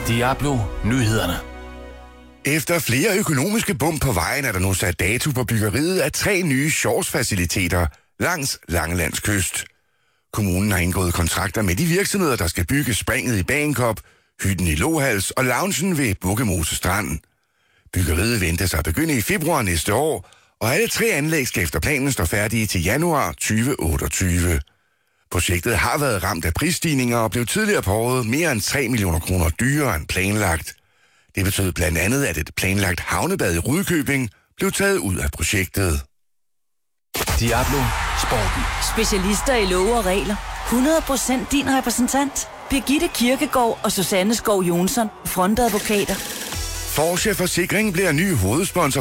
Diablo Nyhederne. Efter flere økonomiske bump på vejen er der nu sat dato på byggeriet af 3 nye shortsfaciliteter langs Langelands kyst. Kommunen har indgået kontrakter med de virksomheder, der skal bygge springet i Bagenkop, hytten i Lohals og loungen ved Bukkemose Strand. Byggeriet ventes at begynde i februar næste år, og alle 3 anlæg skal efter planen stå færdige til januar 2028. Projektet har været ramt af prisstigninger og blev tidligere på året mere end 3 millioner kroner dyrere end planlagt. Det betød blandt andet, at et planlagt havnebad i Rudkøbing blev taget ud af projektet. Diablo Sporten. Specialister i love og regler. 100% din repræsentant. Birgitte Kirkegaard og Susanne Skov Jonsson, frontadvokater. Porsche Forsikring bliver ny hovedsponsor